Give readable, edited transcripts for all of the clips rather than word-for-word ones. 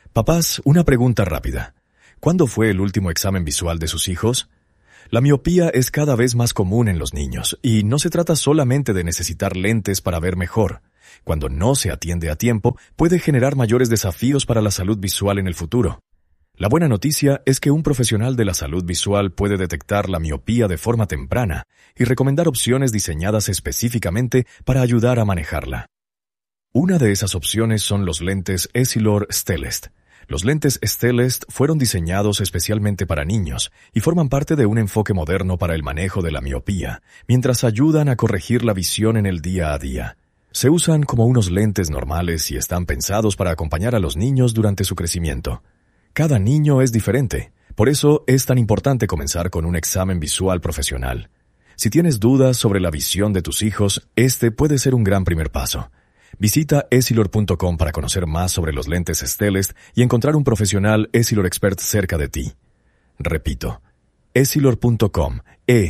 Papás, una pregunta rápida. ¿Cuándo fue el último examen visual de sus hijos? La miopía es cada vez más común en los niños, y no se trata solamente de necesitar lentes para ver mejor. Cuando no se atiende a tiempo, puede generar mayores desafíos para la salud visual en el futuro. La buena noticia es que un profesional de la salud visual puede detectar la miopía de forma temprana y recomendar opciones diseñadas específicamente para ayudar a manejarla. Una de esas opciones son los lentes Essilor Stellest. Los lentes Stellest fueron diseñados especialmente para niños y forman parte de un enfoque moderno para el manejo de la miopía, mientras ayudan a corregir la visión en el día a día. Se usan como unos lentes normales y están pensados para acompañar a los niños durante su crecimiento. Cada niño es diferente, por eso es tan importante comenzar con un examen visual profesional. Si tienes dudas sobre la visión de tus hijos, este puede ser un gran primer paso. Visita Essilor.com para conocer más sobre los lentes Stellest y encontrar un profesional Essilor Expert cerca de ti. Repito, Essilor.com,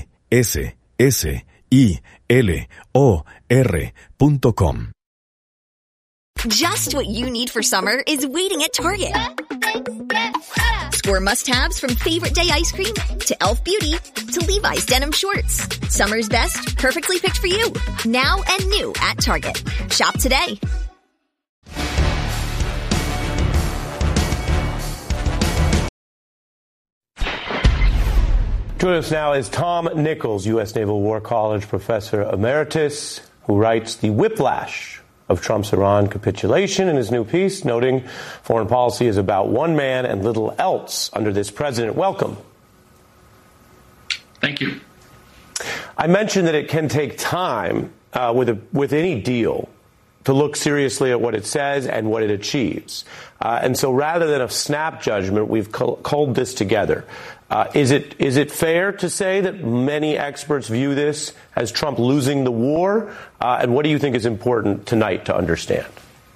ESSILOR.com. Just what you need for summer is waiting at Target. Score must-haves from favorite day ice cream to Elf Beauty to Levi's denim shorts. Summer's best, perfectly picked for you. Now and new at Target. Shop today. Joining us now is Tom Nichols, U.S. Naval War College Professor Emeritus, who writes The Whiplash of Trump's Iran Capitulation in his new piece, noting foreign policy is about one man and little else under this president. Welcome. Thank you. I mentioned that it can take time with any deal to look seriously at what it says and what it achieves. And so rather than a snap judgment, we've culled this together. Is it fair to say that many experts view this as Trump losing the war? And what do you think is important tonight to understand?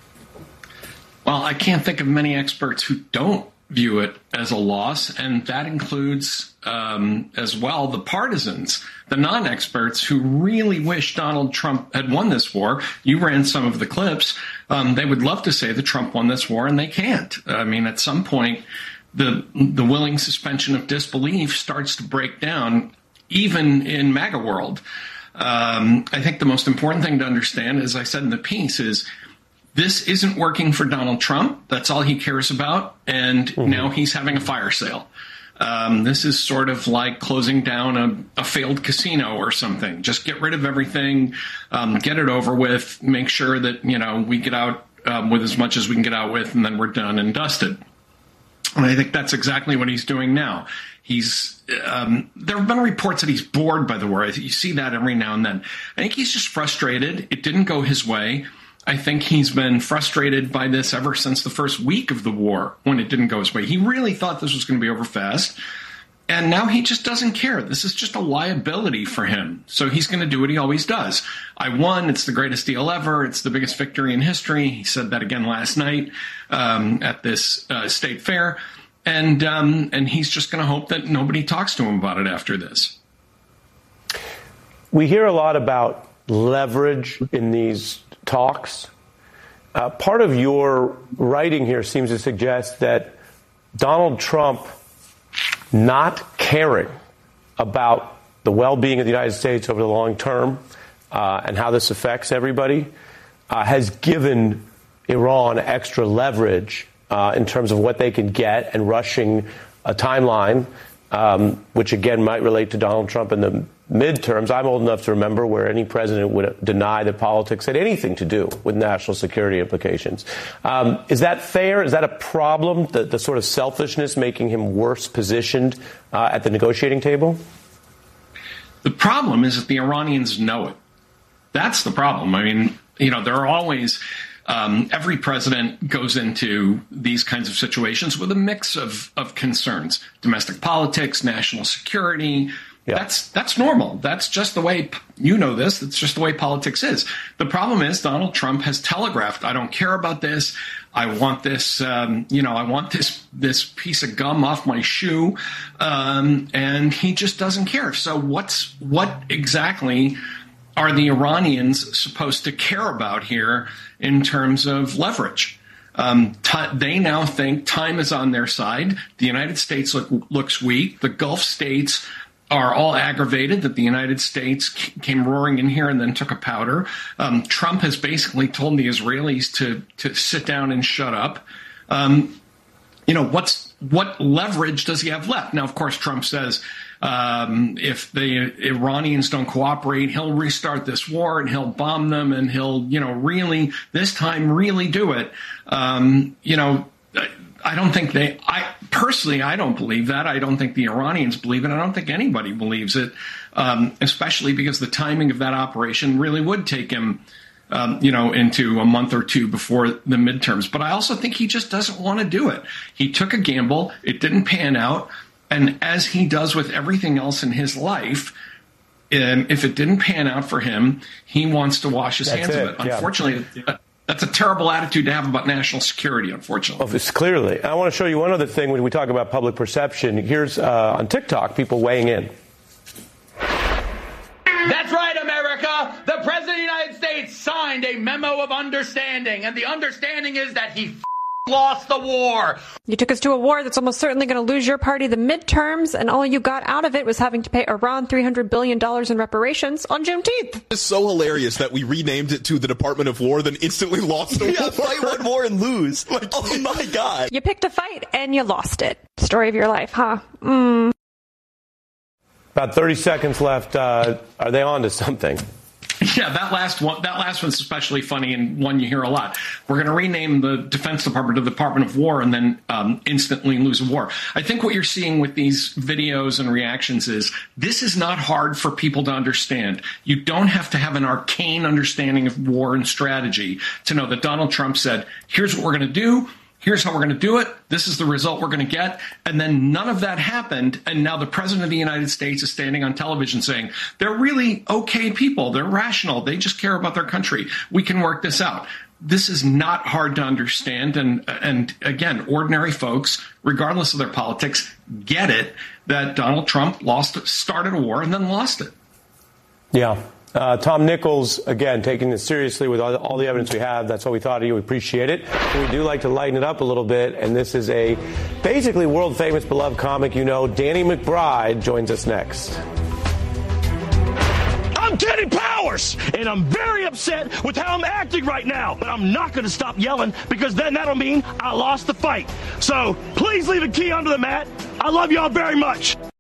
Well, I can't think of many experts who don't view it as a loss, and that includes as well the partisans, the non-experts who really wish Donald Trump had won this war. You ran some of the clips. They would love to say that Trump won this war, and they can't. I mean, at some point, the willing suspension of disbelief starts to break down, even in MAGA world. I think the most important thing to understand, as I said in the piece, is this isn't working for Donald Trump. That's all he cares about. And now he's having a fire sale. This is sort of like closing down a failed casino or something. Just get rid of everything, get it over with, make sure that, we get out with as much as we can get out with, and then we're done and dusted. And I think that's exactly what he's doing now. There have been reports that he's bored by the war. You see that every now and then. I think he's just frustrated. It didn't go his way. I think he's been frustrated by this ever since the first week of the war when it didn't go his way. He really thought this was going to be over fast. And now he just doesn't care. This is just a liability for him. So he's going to do what he always does. I won. It's the greatest deal ever. It's the biggest victory in history. He said that again last night at this state fair. And he's just going to hope that nobody talks to him about it after this. We hear a lot about leverage in these talks. Part of your writing here seems to suggest that Donald Trump not caring about the well-being of the United States over the long term and how this affects everybody has given Iran extra leverage in terms of what they can get and rushing a timeline, which again might relate to Donald Trump in the midterms. I'm old enough to remember where any president would deny that politics had anything to do with national security implications. Is that fair? Is that a problem, the sort of selfishness making him worse positioned at the negotiating table? The problem is that the Iranians know it. That's the problem. I mean, there are always every president goes into these kinds of situations with a mix of concerns: domestic politics, national security. Yeah. That's normal. That's just the way, this. It's just the way politics is. The problem is Donald Trump has telegraphed, I don't care about this. I want this, I want this piece of gum off my shoe. And he just doesn't care. So what exactly are the Iranians supposed to care about here in terms of leverage? They now think time is on their side. The United States looks weak. The Gulf states are all aggravated that the United States came roaring in here and then took a powder. Trump has basically told the Israelis to sit down and shut up. What leverage does he have left? Now, of course, Trump says if the Iranians don't cooperate, he'll restart this war and he'll bomb them and he'll, really this time really do it. I don't think I don't believe that. I don't think the Iranians believe it. I don't think anybody believes it, especially because the timing of that operation really would take him, into a month or two before the midterms. But I also think he just doesn't want to do it. He took a gamble. It didn't pan out. And as he does with everything else in his life, if it didn't pan out for him, he wants to wash his hands of it. Yeah. Unfortunately, that's a terrible attitude to have about national security, unfortunately. Oh, clearly. I want to show you one other thing when we talk about public perception. Here's on TikTok, people weighing in. That's right, America. The President of the United States signed a memo of understanding, and the understanding is that he lost the war. You took us to a war that's almost certainly going to lose your party the midterms, and all you got out of it was having to pay Iran $300 billion in reparations on Juneteenth. It's so hilarious that we renamed it to the Department of War, then instantly lost the war. Fight one war and lose. Oh my God. You picked a fight and you lost it. Story of your life, huh? About 30 seconds left. Are they on to something? Yeah, that last one's especially funny and one you hear a lot. We're going to rename the Defense Department to the Department of War and then instantly lose a war. I think what you're seeing with these videos and reactions is this is not hard for people to understand. You don't have to have an arcane understanding of war and strategy to know that Donald Trump said, here's what we're going to do. Here's how we're going to do it. This is the result we're going to get. And then none of that happened. And now the president of the United States is standing on television saying, they're really okay people. They're rational. They just care about their country. We can work this out. This is not hard to understand. And again, ordinary folks, regardless of their politics, get it that Donald Trump started a war and then lost it. Yeah. Tom Nichols, again, taking this seriously with all the evidence we have. That's what we thought of you. We appreciate it. We do like to lighten it up a little bit. And this is a basically world famous, beloved comic. Danny McBride joins us next. I'm Kenny Powers, and I'm very upset with how I'm acting right now. But I'm not going to stop yelling because then that'll mean I lost the fight. So please leave a key under the mat. I love y'all very much.